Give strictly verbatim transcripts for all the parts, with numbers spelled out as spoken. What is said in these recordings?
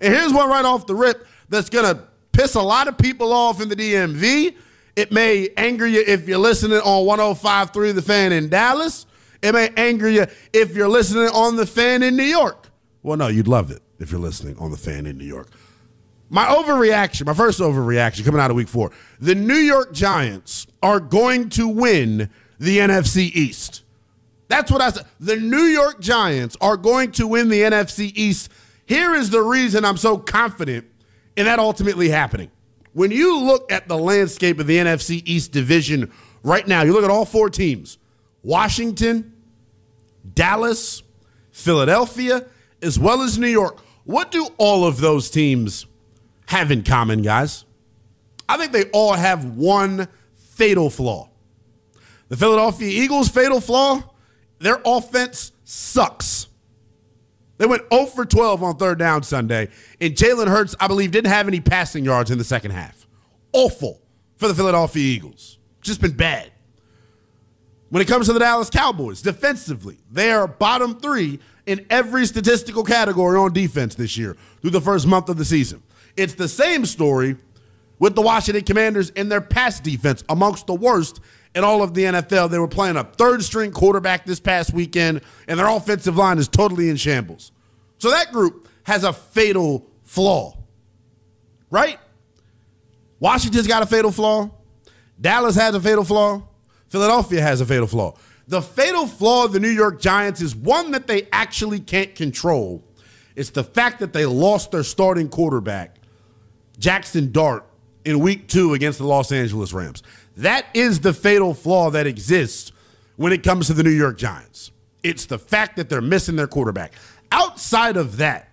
And here's one right off the rip that's going to piss a lot of people off in the D M V. It may anger you if you're listening on one oh five point three The Fan in Dallas. It may anger you if you're listening on The Fan in New York. Well, no, you'd love it if you're listening on The Fan in New York. My overreaction, my first overreaction coming out of week four, the New York Giants are going to win the N F C East. That's what I said. The New York Giants are going to win the N F C East. Here is the reason I'm so confident in that ultimately happening. When you look at the landscape of the N F C East division right now, you look at all four teams, Washington, Dallas, Philadelphia, as well as New York. What do all of those teams have in common, guys? I think they all have one fatal flaw. The Philadelphia Eagles' fatal flaw, their offense sucks. They went oh for twelve on third down Sunday, and Jalen Hurts, I believe, didn't have any passing yards in the second half. Awful for the Philadelphia Eagles. Just been bad. When it comes to the Dallas Cowboys, defensively, they are bottom three in every statistical category on defense this year through the first month of the season. It's the same story with the Washington Commanders in their pass defense, amongst the worst in all of the N F L. They were playing a third-string quarterback this past weekend, and their offensive line is totally in shambles. So that group has a fatal flaw, right? Washington's got a fatal flaw. Dallas has a fatal flaw. Philadelphia has a fatal flaw. The fatal flaw of the New York Giants is one that they actually can't control. It's the fact that they lost their starting quarterback, Jackson Dart, in week two against the Los Angeles Rams. That is the fatal flaw that exists when it comes to the New York Giants. It's the fact that they're missing their quarterback. Outside of that,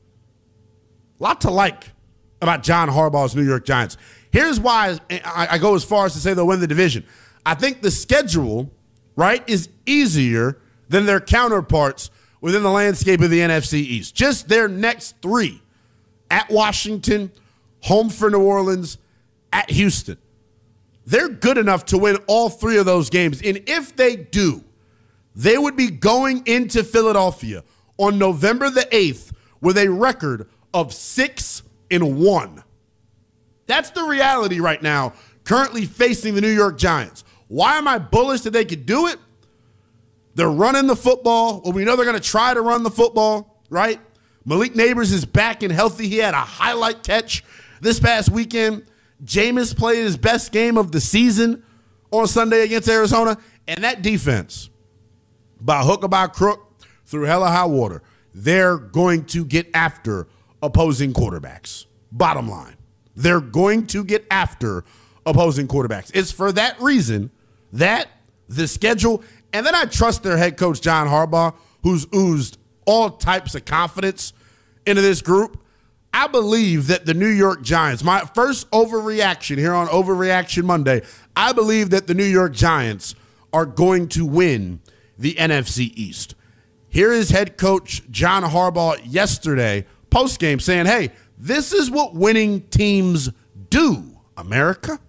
a lot to like about John Harbaugh's New York Giants. Here's why I, I go as far as to say they'll win the division. I think the schedule, right, is easier than their counterparts within the landscape of the N F C East. Just their next three, at Washington, home for New Orleans, at Houston. They're good enough to win all three of those games. And if they do, they would be going into Philadelphia on November the eighth with a record of six and one. That's the reality right now, currently facing the New York Giants. Why am I bullish that they could do it? They're running the football. Well, we know they're going to try to run the football, right? Malik Neighbors is back and healthy. He had a highlight catch this past weekend. Jameis played his best game of the season on Sunday against Arizona. And that defense, by hook or by crook, through hell or high water, they're going to get after opposing quarterbacks. Bottom line, they're going to get after opposing quarterbacks. It's for that reason that the schedule, and then I trust their head coach, John Harbaugh, who's oozed all types of confidence into this group. I believe that the New York Giants, my first overreaction here on Overreaction Monday, I believe that the New York Giants are going to win the N F C East. Here is head coach John Harbaugh yesterday, postgame, saying, hey, this is what winning teams do, America.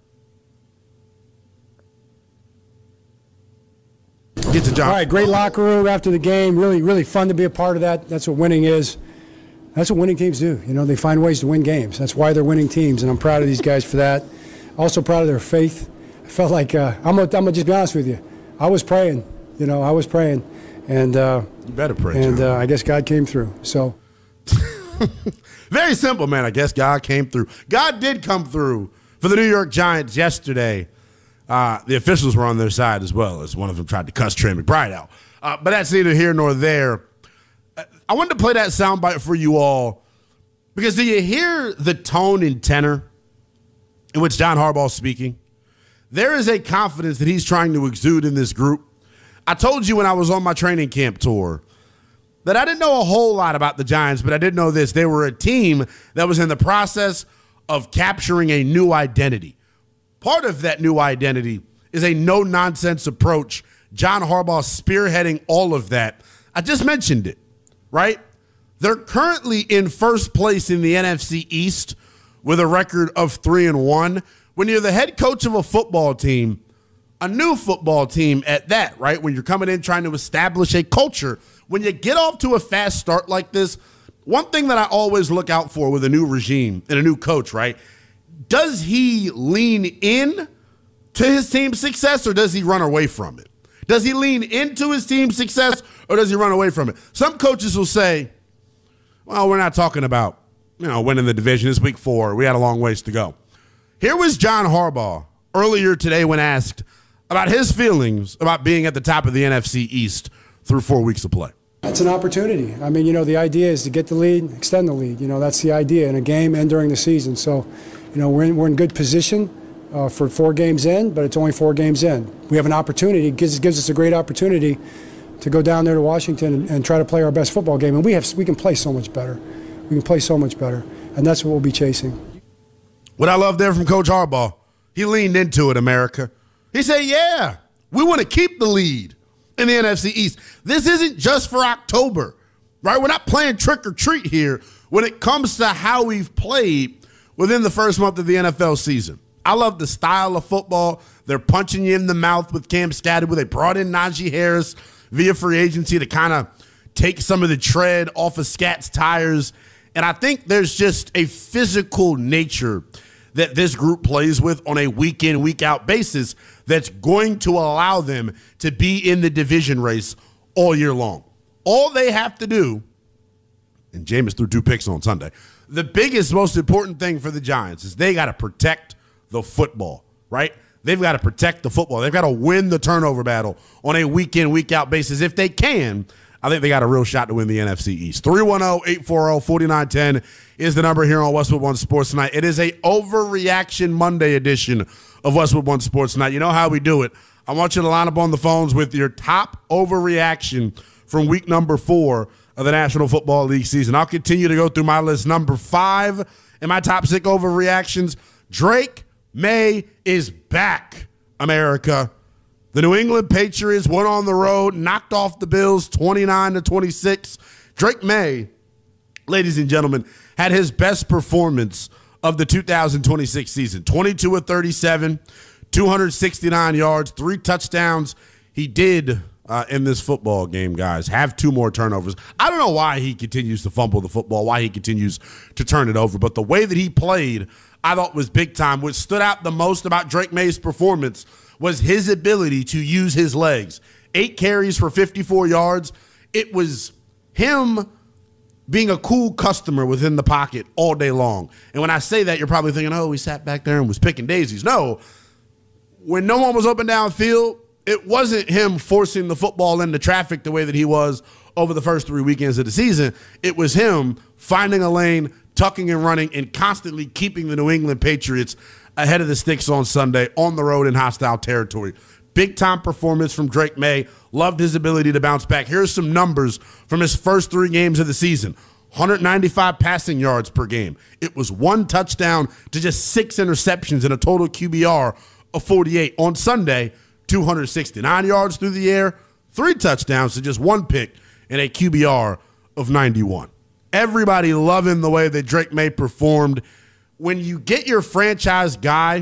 Get to John. All right, great locker room after the game. Really, really fun to be a part of that. That's what winning is. That's what winning teams do. You know, they find ways to win games. That's why they're winning teams, and I'm proud of these guys for that. Also proud of their faith. I felt like, uh, I'm going to just be honest with you. I was praying. You know, I was praying. And, uh, you better pray, And uh, I guess God came through. So, very simple, man. I guess God came through. God did come through for the New York Giants yesterday. Uh, the officials were on their side as well, as one of them tried to cuss Trey McBride out. Uh, but that's neither here nor there. I wanted to play that soundbite for you all because do you hear the tone and tenor in which John Harbaugh is speaking? There is a confidence that he's trying to exude in this group. I told you when I was on my training camp tour that I didn't know a whole lot about the Giants, but I did know this. They were a team that was in the process of capturing a new identity. Part of that new identity is a no-nonsense approach. John Harbaugh spearheading all of that. I just mentioned it, right? They're currently in first place in the N F C East with a record of three and one. When you're the head coach of a football team, a new football team at that, right? When you're coming in trying to establish a culture, when you get off to a fast start like this, one thing that I always look out for with a new regime and a new coach, right? Does he lean in to his team's success or does he run away from it? Does he lean into his team's success or does he run away from it? Some coaches will say, well, we're not talking about, you know, winning the division. It's week four. We had a long ways to go. Here was John Harbaugh earlier today when asked about his feelings about being at the top of the N F C East through four weeks of play. It's an opportunity. I mean, you know, the idea is to get the lead, extend the lead. You know, that's the idea in a game and during the season. So, you know, we're in, we're in good position uh, for four games in, but it's only four games in. We have an opportunity. It gives, gives us a great opportunity to go down there to Washington and, and try to play our best football game. And we have we can play so much better. We can play so much better. And that's what we'll be chasing. What I love there from Coach Harbaugh, he leaned into it, America. He said, yeah, we want to keep the lead in the N F C East. This isn't just for October, right? We're not playing trick or treat here when it comes to how we've played within the first month of the N F L season. I love the style of football. They're punching you in the mouth with Cam Stadler. They brought in Najee Harris via free agency to kind of take some of the tread off of Scat's tires. And I think there's just a physical nature that this group plays with on a week-in, week-out basis that's going to allow them to be in the division race all year long. All they have to do, and Jameis threw two picks on Sunday, the biggest, most important thing for the Giants is they got to protect the football, right? They've got to protect the football. They've got to win the turnover battle on a week-in, week-out basis. If they can, I think they got a real shot to win the N F C East. three one zero, eight four zero, four nine one zero is the number here on Westwood One Sports Tonight. It is a Overreaction Monday edition of Westwood One Sports Tonight. You know how we do it. I want you to line up on the phones with your top overreaction from week number four of the National Football League season. I'll continue to go through my list. Number five in my top six overreactions, Drake Maye is back, America. The New England Patriots went on the road, knocked off the Bills twenty-nine to twenty-six. Drake Maye, ladies and gentlemen, had his best performance of the two thousand twenty-six season. twenty-two of thirty-seven, two hundred sixty-nine yards, three touchdowns. He did, uh, in this football game, guys, have two more turnovers. I don't know why he continues to fumble the football, why he continues to turn it over, but the way that he played, I thought was big time. What stood out the most about Drake Maye's performance was his ability to use his legs. Eight carries for fifty-four yards. It was him being a cool customer within the pocket all day long. And when I say that, you're probably thinking, oh, he sat back there and was picking daisies. No. When no one was open downfield, it wasn't him forcing the football into traffic the way that he was over the first three weekends of the season. It was him finding a lane, tucking and running, and constantly keeping the New England Patriots ahead of the sticks on Sunday on the road in hostile territory. Big-time performance from Drake Maye. Loved his ability to bounce back. Here's some numbers from his first three games of the season. one hundred ninety-five passing yards per game. It was one touchdown to just six interceptions and a total Q B R of forty-eight. On Sunday, two hundred sixty-nine yards through the air, three touchdowns to just one pick and a Q B R of ninety-one. Everybody loving the way that Drake Maye performed. When you get your franchise guy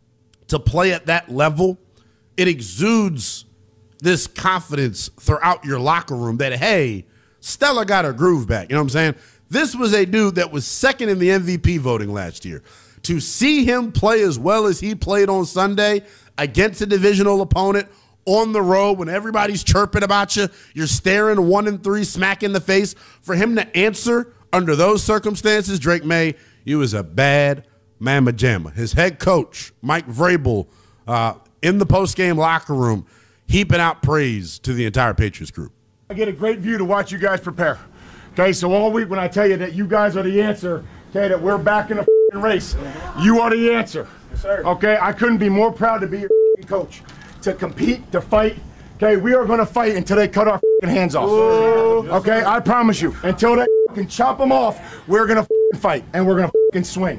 to play at that level, it exudes this confidence throughout your locker room that, hey, Stella got her groove back. You know what I'm saying? This was a dude that was second in the M V P voting last year. To see him play as well as he played on Sunday against a divisional opponent on the road when everybody's chirping about you, you're staring one and three smack in the face. For him to answer under those circumstances, Drake Maye, he was a bad mamma jamma. His head coach, Mike Vrabel, uh, in the postgame locker room, heaping out praise to the entire Patriots group. I get a great view to watch you guys prepare. Okay, so all week when I tell you that you guys are the answer, okay, that we're back in the race, you are the answer. Yes, sir. Okay, I couldn't be more proud to be your coach. To compete, to fight. Okay, we are going to fight until they cut our hands off. Ooh. Okay, I promise you. Until they can chop them off, we're going to fight, and we're going to swing.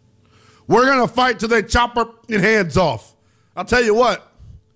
We're going to fight till they chop our hands off. I'll tell you what.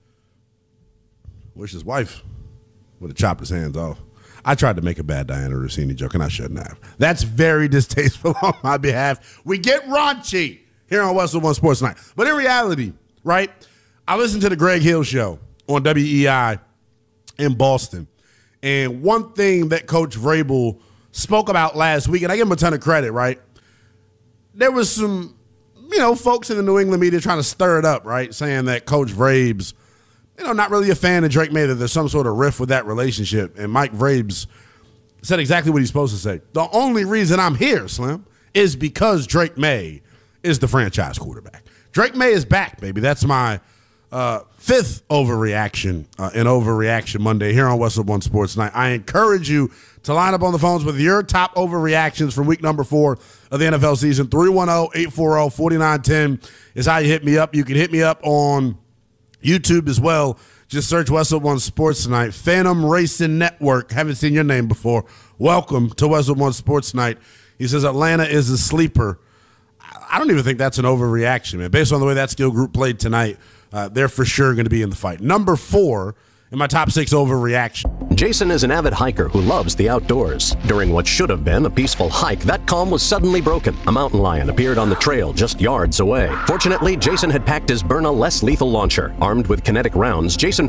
Wish his wife would have chopped his hands off. I tried to make a bad Diana Rossini joke, and I shouldn't have. That's very distasteful on my behalf. We get raunchy here on Westwood One Sports Night. But in reality, right, I listened to the Greg Hill Show on W E I in Boston. And one thing that Coach Vrabel spoke about last week, and I give him a ton of credit, right? There was some, you know, folks in the New England media trying to stir it up, right? Saying that Coach Vrabes, you know, not really a fan of Drake May, that there's some sort of rift with that relationship. And Mike Vrabes said exactly what he's supposed to say. The only reason I'm here, Slim, is because Drake May is the franchise quarterback. Drake May is back, baby. That's my uh, fifth overreaction uh, in Overreaction Monday here on Westwood One Sports Night. I encourage you to line up on the phones with your top overreactions from week number four of the N F L season. three one zero, eight four zero, four nine one zero is how you hit me up. You can hit me up on YouTube as well. Just search Westwood One Sports Night. Phantom Racing Network. Haven't seen your name before. Welcome to Westwood One Sports Night. He says Atlanta is a sleeper. I don't even think that's an overreaction, man. Based on the way that skill group played tonight, uh, they're for sure going to be in the fight. Number four in my top six overreaction. Jason is an avid hiker who loves the outdoors. During what should have been a peaceful hike, that calm was suddenly broken. A mountain lion appeared on the trail just yards away. Fortunately, Jason had packed his Byrna less lethal launcher. Armed with kinetic rounds, Jason